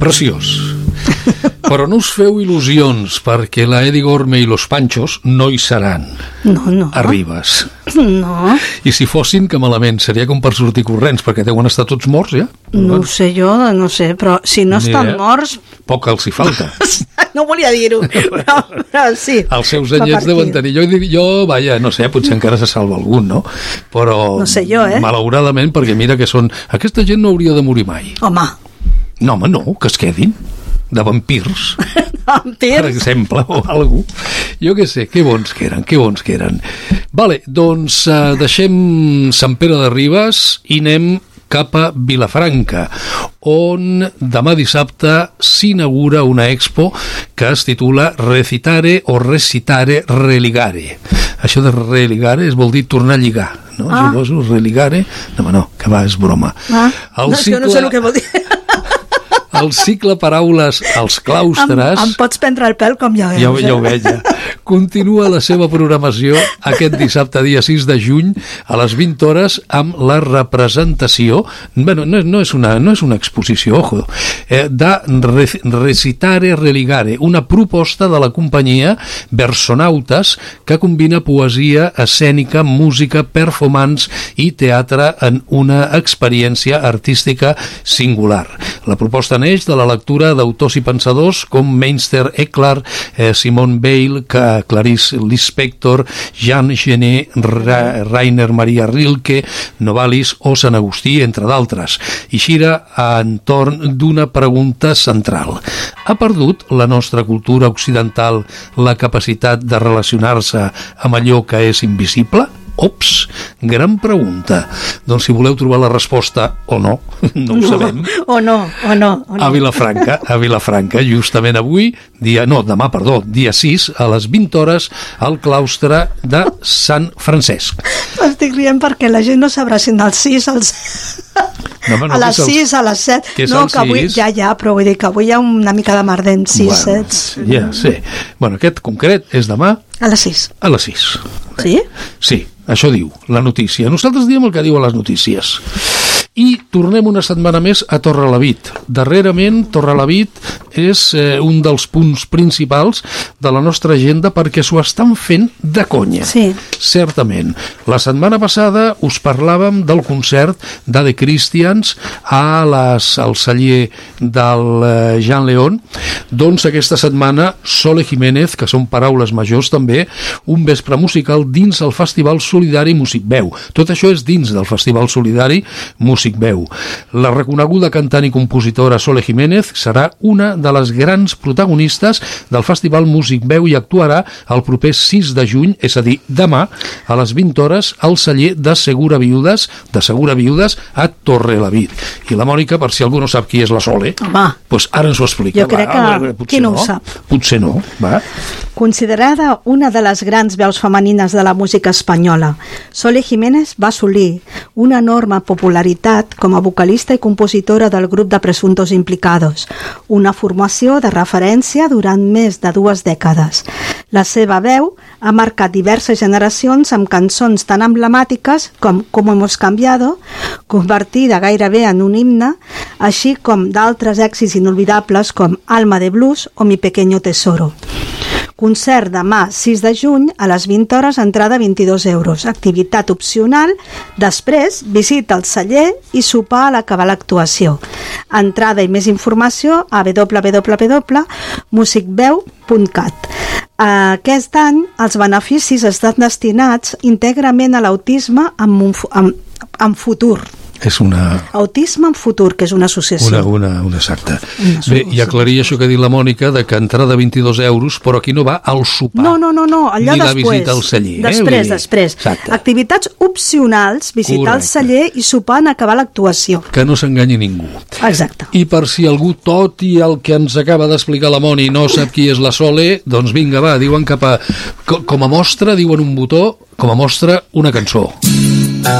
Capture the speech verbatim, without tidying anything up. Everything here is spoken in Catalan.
preciós. Però no us feu il·lusions, perquè la Eddie Gorme i los Panchos no hi seran. No, no. A Ribes. No. I si fossin, que malament, seria com per sortir corrents, perquè deuen estar tots morts, ja? No ho sé jo, no sé, però si no estan morts... Poc els hi falta. No volia dir-ho, però, però sí. Els seus anyets deuen tenir. Jo, jo, vaja, no sé, potser encara se salva algun, no? Però... No sé jo, eh? Malauradament, perquè mira que són... Aquesta gent no hauria de morir mai. Home. No, home, no, que es quedin. De vampirs, vampirs, per exemple, o alguna cosa. Jo què sé, que bons que eren, que bons que eren. Vale, doncs eh, deixem Sant Pere de Ribes i anem cap a Vilafranca, on demà dissabte s'inaugura una expo que es titula Recitare o Recitare Religare. Això de religare es vol dir tornar a lligar, no? Ah. Suposo, religare... No, no, que va, és broma. Ah. El no, cicle... no sé el que vol dir. El cicle Paraules als claustres... Em, em pots prendre el pèl com ja veus. Ja, ja ho veig, ja. Continua la seva programació aquest dissabte, dia sis de juny, a les vint hores, amb la representació... Bueno, no, no, és, una, no és una exposició, ojo, eh, de re, Recitare Religare, una proposta de la companyia Versonautes que combina poesia, escènica, música, performance i teatre en una experiència artística singular. La proposta neix de la lectura d'autors i pensadors com Meister Eckhart, eh, Simone Weil, Clarice Lispector, Jean Genet, Ra Rainer Maria Rilke, Novalis o Sant Agustí, entre d'altres, i gira entorn d'una pregunta central. Ha perdut la nostra cultura occidental la capacitat de relacionar-se amb allò que és invisible? Ops, gran pregunta. Doncs si voleu trobar la resposta o no, no ho no, sabem. O no, o no, o no. A Vilafranca, a Vilafranca, justament avui, dia, no, demà, perdó, dia sis, a les vint hores, al claustre de Sant Francesc. Estic rient perquè la gent no sabrà si al sis, al set... No, no, a les sis, a les set... No, que avui, ja, ja, però vull dir que avui hi ha una mica de merdent, sis, bueno, set... Ja, sí. Bueno, aquest concret és demà... A les sis. A les sis. Sí? Sí, això diu la notícia. Nosaltres diem el que diuen les notícies. I tornem una setmana més a Torrelavit. Darrerament, Torrelavit és eh, un dels punts principals de la nostra agenda perquè s'ho estan fent de conya. Sí. Certament. La setmana passada us parlàvem del concert d'Ade Christians a les, al celler del eh, Jean León. Doncs aquesta setmana Sole Jiménez, que són paraules majors també, un vespre musical dins el Festival Solidari Músic Veu. Tot això és dins del Festival Solidari Músic Veu. La reconeguda cantant i compositora Sole Jiménez serà una de les grans protagonistes del Festival Músic Veu i actuarà el proper sis de juny, és a dir, demà, a les vint hores, al celler de Segura Viudes, de Segura Viudes a Torrelavit. I la Mònica, per si algú no sap qui és la Sole, doncs ara ens ho explica. Jo crec va, que va, qui no, no ho sap. Potser no, va. Considerada una de les grans veus femenines de la música espanyola, Sole Jiménez va assolir una enorme popularitat com a vocalista i compositora del grup de Presuntos Implicados, una formació de referència durant més de dues dècades. La seva veu ha marcat diverses generacions amb cançons tan emblemàtiques com Como hemos cambiado, convertida gairebé en un himne, així com d'altres èxits inolvidables com Alma de Blues o Mi pequeño tesoro. Concert demà sis de juny a les vint hores, entrada vint-i-dos euros. Activitat opcional. Després, visita el celler i sopar a l'acabar l'actuació. Entrada i més informació a w w w punt musicveu punt cat. Aquest any els beneficis estan destinats íntegrament a l'autisme amb, amb, amb futur. És una... Autisme en futur, que és una associació. Una, una, una exacta. Una Bé, i aclarir això que ha dit la Mònica, de que entrada vint-i-dos euros, però aquí no va al sopar. No, no, no, no. allò ni després. la visita al celler. Després, eh? després. Exacte. Activitats opcionals, visitar Correcte. El celler i sopar en acabar l'actuació. Que no s'enganyi ningú. Exacte. I per si algú, tot i el que ens acaba d'explicar la Moni, no sap qui és la Sole, doncs vinga, va, diuen cap a... Com a mostra, diuen un botó, com a mostra, una cançó.